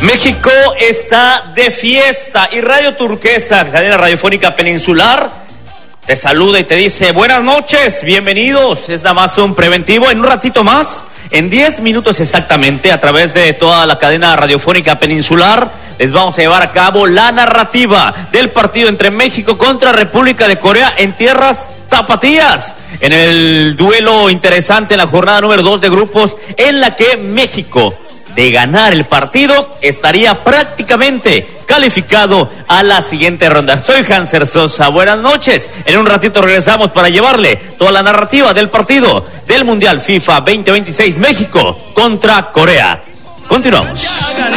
México está de fiesta y Radio Turquesa, cadena radiofónica peninsular, te saluda y te dice buenas noches, bienvenidos. Es nada más un preventivo. En un ratito más, en 10 minutos exactamente, a través de toda la cadena radiofónica peninsular, les vamos a llevar a cabo la narrativa del partido entre México contra República de Corea en tierras tapatías, en el duelo interesante en la jornada número 2 de grupos, en la que México, de ganar el partido, estaría prácticamente calificado a la siguiente ronda. Soy Hanser Sosa, buenas noches. En un ratito regresamos para llevarle toda la narrativa del partido del Mundial FIFA 2026 México contra Corea. Continuamos.